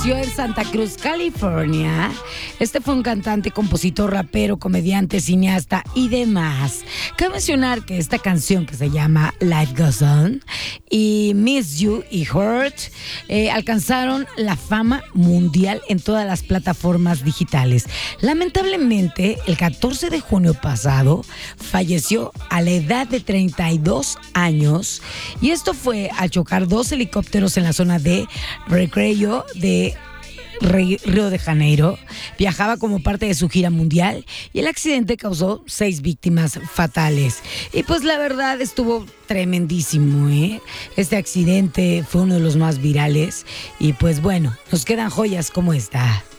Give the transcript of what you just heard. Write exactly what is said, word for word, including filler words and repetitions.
nació en Santa Cruz, California. Este fue un cantante, compositor, rapero, comediante, cineasta y demás. Cabe mencionar que esta canción, que se llama Life Goes On, y Miss You y Hurt eh, alcanzaron la fama mundial en todas las plataformas digitales. Lamentablemente, el catorce de junio pasado falleció a la edad de treinta y dos años, y esto fue al chocar dos helicópteros en la zona de Recreio de Río de Janeiro. Viajaba como parte de su gira mundial y el accidente causó seis víctimas fatales. Y pues la verdad estuvo tremendísimo, ¿eh? Este accidente fue uno de los más virales y pues bueno, nos quedan joyas como esta.